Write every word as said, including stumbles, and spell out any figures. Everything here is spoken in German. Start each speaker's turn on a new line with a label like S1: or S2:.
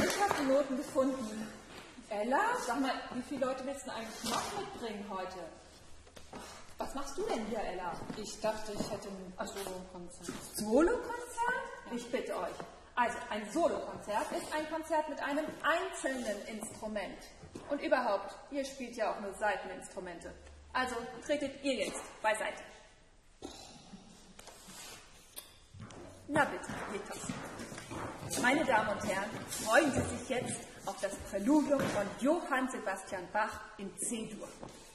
S1: Ich habe die Noten gefunden. Ella, sag mal, wie viele Leute willst du eigentlich noch mitbringen heute? Was machst du denn hier, Ella?
S2: Ich dachte, ich hätte ein Solokonzert.
S1: Solokonzert? Ich bitte euch. Also, ein Solokonzert ist ein Konzert mit einem einzelnen Instrument. Und überhaupt, ihr spielt ja auch nur Saiteninstrumente. Also, tretet ihr jetzt beiseite. Na bitte, Peter. Meine Damen und Herren, freuen Sie sich jetzt auf das Präludium von Johann Sebastian Bach in C-Dur.